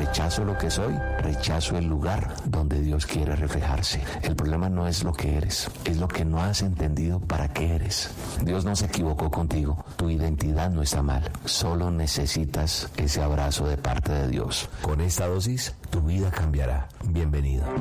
rechazo lo que soy, rechazo el lugar donde Dios quiere reflejarse. El problema no es lo que eres, es lo que no has entendido para qué eres. Dios no se equivocó contigo, tu identidad no está mal, solo necesitas ese abrazo de parte de Dios. Con esta dosis, tu vida cambiará. Bienvenido.